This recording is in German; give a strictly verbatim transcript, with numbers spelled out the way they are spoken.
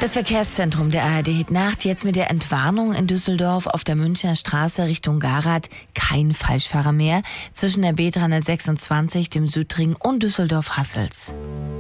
Das Verkehrszentrum der A R D Nacht jetzt mit der Entwarnung in Düsseldorf auf der Münchner Straße Richtung Garath. Kein Falschfahrer mehr zwischen der B dreihundertsechsundzwanzig, dem Südring und Düsseldorf-Hassels.